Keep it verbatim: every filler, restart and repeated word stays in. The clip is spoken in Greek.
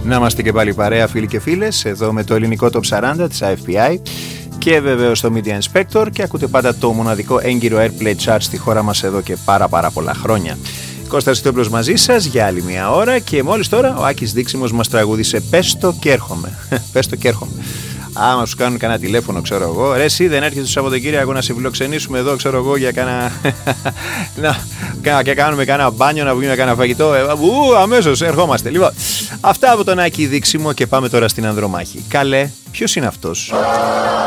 Να είμαστε και πάλι παρέα, φίλοι και φίλες, εδώ με το ελληνικό Top σαράντα της άι εφ πι άι και βεβαίως το Media Inspector, και ακούτε πάντα το μοναδικό έγκυρο Airplay Chart στη χώρα μας εδώ και πάρα πάρα πολλά χρόνια. Κώστας Στόπλος μαζί σας για άλλη μια ώρα, και μόλις τώρα ο Άκης Δίξιμος μας τραγούδισε «Πες το και έρχομαι». Πες το και έρχομαι. Άμα σου κάνουν κανένα τηλέφωνο, ξέρω εγώ, ρε εσύ δεν έρχεσαι το Σαββατοκύριακο να σε φιλοξενήσουμε εδώ, ξέρω εγώ, για κάνα... να, και κάνουμε κάνα μπάνιο, να βγούμε κάνα φαγητό, ε, ου, αμέσως ερχόμαστε. Λοιπόν, αυτά από τον Άκη Δίξιμο, και πάμε τώρα στην Ανδρομάχη. Καλέ, ποιος είναι αυτός?